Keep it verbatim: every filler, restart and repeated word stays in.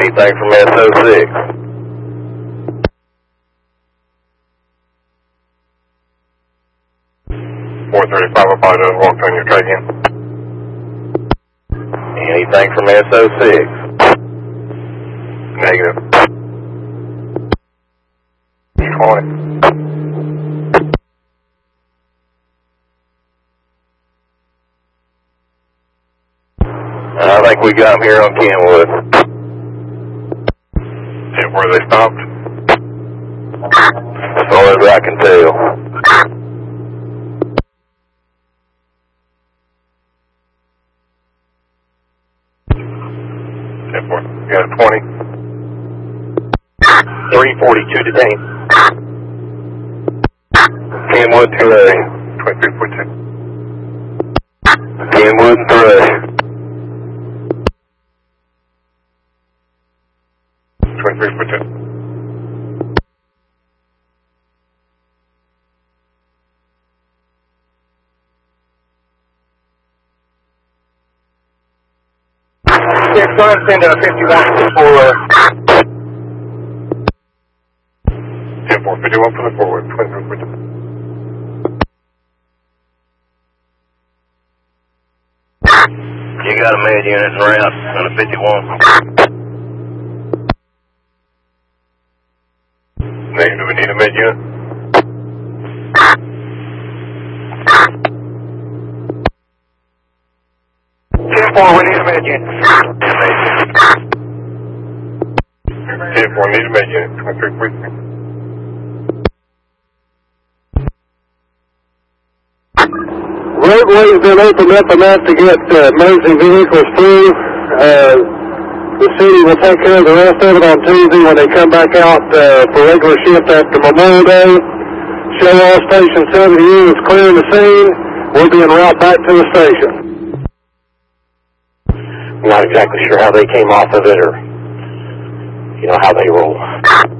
Anything from S O six? four thirty-five, apologize, walked on your trade in. Anything from S O six? Negative. twenty. I think we got them here on Kenwood. And where they stopped? As far as I can tell. ten four. You got a twenty? three forty-two today. Kenwood today. twenty-three forty-two. Kenwood and Thrush. twenty-three forty-two. Six one, send a fifty-one for ten four, fifty-one for the forward, twenty-three forty-two. You got a med unit and route on a fifty-one. Negative, do we need a mid unit? ten four, we need a med unit. ten four, need a mid unit, twenty-three forty-two. Roadway's been opened up enough to get uh, emergency vehicles through. Uh, the city will take care of the rest of it on Tuesday when they come back out uh, for regular shift after Memorial Day. Show all Station seventy units clearing the scene. We'll be en route back to the station. I'm not exactly sure how they came off of it or, you know, how they roll.